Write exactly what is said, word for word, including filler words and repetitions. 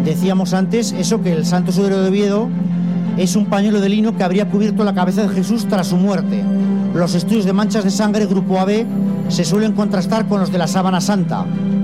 decíamos antes eso, que el Santo Sudario de Oviedo es un pañuelo de lino que habría cubierto la cabeza de Jesús tras su muerte. Los estudios de manchas de sangre grupo A B se suelen contrastar con los de la sábana santa,